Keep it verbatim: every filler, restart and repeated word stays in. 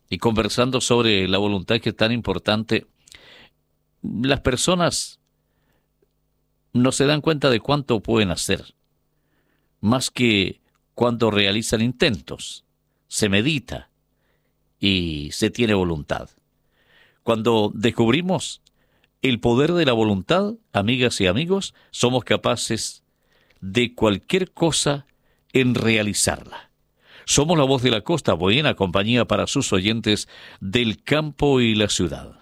Y conversando sobre la voluntad que es tan importante, las personas no se dan cuenta de cuánto pueden hacer, más que cuando realizan intentos. Se medita y se tiene voluntad. Cuando descubrimos el poder de la voluntad, amigas y amigos, somos capaces de cualquier cosa en realizarla. Somos la voz de la costa, buena compañía para sus oyentes del campo y la ciudad.